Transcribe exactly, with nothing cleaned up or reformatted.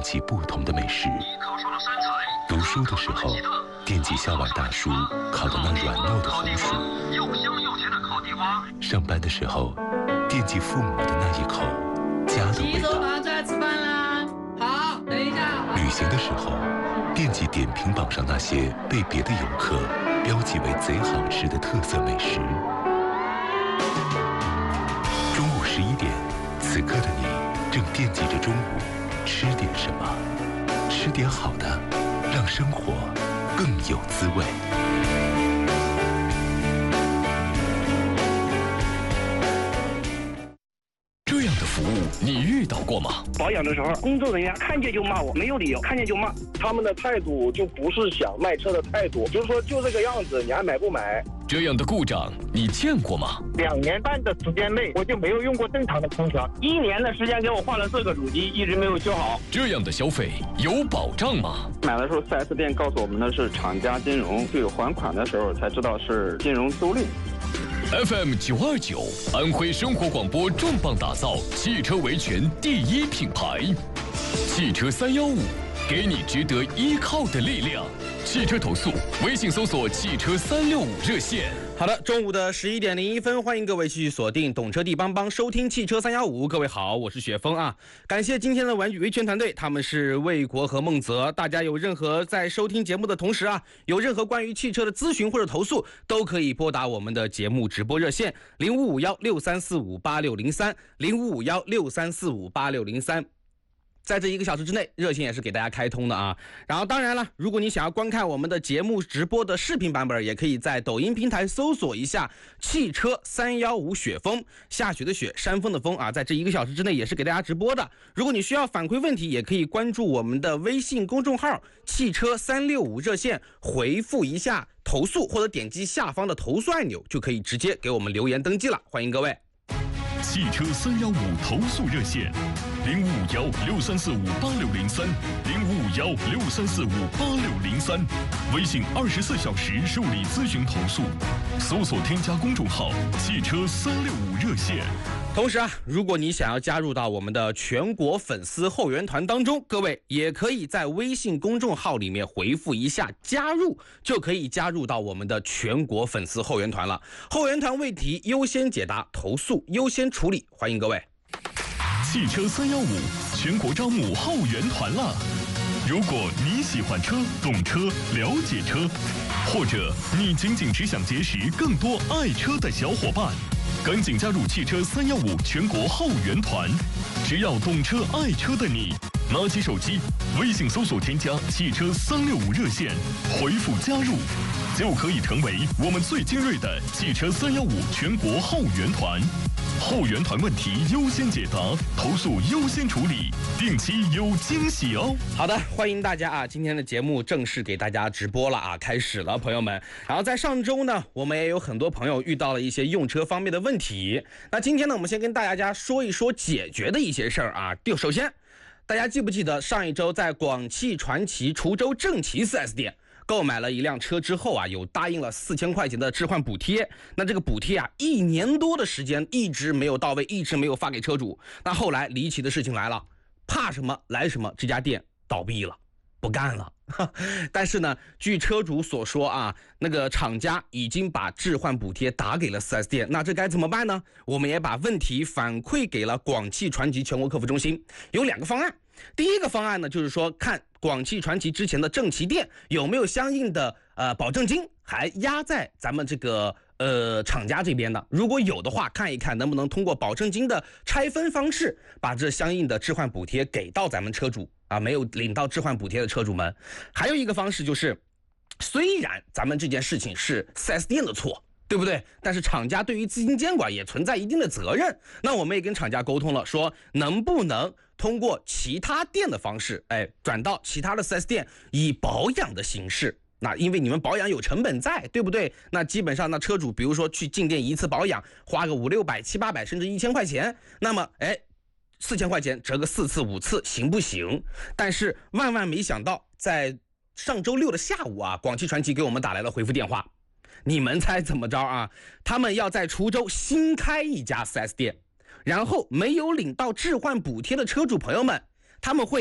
起不同的美食。读书的时候，惦记校外大叔烤的那软糯的红薯；上班的时候，惦记父母的那一口家的味道。 吃饭啦！好，等一下。 旅行的时候，惦记点评榜上那些被别的游客标记为贼好吃的特色美食。中午十一点，此刻的你正惦记着中午吃点什么，吃点好的，让生活更有滋味。 这样的服务你遇到过吗？ 保养的时候，工作人员看见就骂我，没有理由，看见就骂。 他们的态度就不是想卖车的态度，就是说就这个样子，你还买不买？ 这样的故障你见过吗？ 两年半的时间内，我就没有用过正常的空调。 一年的时间给我换了四个主机，一直没有修好。 这样的消费有保障吗？ 买的时候 四 S 店告诉我们的是厂家金融，对还款的时候才知道是金融租赁。 F M 九二九，安徽生活广播重磅打造汽车维权第一品牌，汽车三幺五，给你值得依靠的力量。汽车投诉，微信搜索汽车三六五热线。 好的，中午的十一点零一分，欢迎各位继续锁定懂车帝帮帮，收听汽车三幺五。各位好，我是雪峰啊，感谢今天的维维权团队，他们是魏国和孟泽。大家有任何在收听节目的同时啊，有任何关于汽车的咨询或者投诉，都可以拨打我们的节目直播热线零五五幺六三四五八六零三零五五幺六三四五八六零三。在这一个小时之内，热线也是给大家开通的啊。然后当然了，如果你想要观看我们的节目直播的视频版本，也可以在抖音平台搜索一下汽车三幺五雪峰，下雪的雪，山峰的峰啊，在这一个小时之内也是给大家直播的。如果你需要反馈问题，也可以关注我们的微信公众号汽车三六五热线，回复一下投诉或者点击下方的投诉按钮，就可以直接给我们留言登记了。欢迎各位。 汽车三幺五投诉热线零五五幺六三四五八六零三零五五幺六三四五八六零三，微信二十四小时受理咨询投诉，搜索添加公众号汽车三六五热线。 同时啊，如果你想要加入到我们的全国粉丝后援团当中，各位也可以在微信公众号里面回复一下加入，就可以加入到我们的全国粉丝后援团了。后援团问题优先解答，投诉优先处理，欢迎各位。 汽车三幺五全国招募后援团了。如果你喜欢车、懂车、了解车，或者你仅仅只想结识更多爱车的小伙伴，赶紧加入汽车三幺五全国后援团。只要懂车爱车的你，拿起手机，微信搜索添加汽车三六五热线，回复加入，就可以成为我们最精锐的汽车三幺五全国后援团。后援团问题优先解答，投诉优先处理，定期有惊喜哦。 好的，欢迎大家啊！今天的节目正式给大家直播了啊，开始了，朋友们。然后在上周呢，我们也有很多朋友遇到了一些用车方面的问题。那今天呢，我们先跟大家说一说解决的一些事儿啊。就首先，大家记不记得上一周在广汽传祺滁州正祺 四 S 店购买了一辆车之后啊，有答应了四千块钱的置换补贴。那这个补贴啊，一年多的时间一直没有到位，一直没有发给车主。那后来离奇的事情来了，怕什么来什么，这家店倒闭了，不干了。但是呢，据车主所说啊，那个厂家已经把置换补贴打给了 四 S 店，那这该怎么办呢？我们也把问题反馈给了广汽传祺全国客服中心，有两个方案。第一个方案呢，就是说看广汽传祺之前的正祺店有没有相应的呃保证金还压在咱们这个呃厂家这边的，如果有的话，看一看能不能通过保证金的拆分方式，把这相应的置换补贴给到咱们车主啊，没有领到置换补贴的车主们。还有一个方式就是，虽然咱们这件事情是 四 S 店的错，对不对？但是厂家对于资金监管也存在一定的责任。那我们也跟厂家沟通了，说能不能通过其他店的方式，哎，转到其他的 四 S 店，以保养的形式。那因为你们保养有成本在，对不对？那基本上那车主比如说去进店一次保养花个五六百七八百甚至一千块钱，那么哎四千块钱折个四次五次行不行？但是万万没想到，在上周六的下午啊，广汽传祺给我们打来了回复电话，你们猜怎么着啊？他们要在滁州新开一家 四 S 店，然后没有领到置换补贴的车主朋友们，他们会